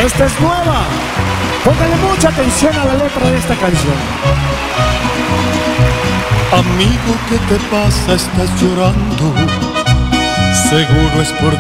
Esta es nueva. Póngale mucha atención a la letra de esta canción. Amigo, ¿qué te pasa? Estás llorando. Seguro es por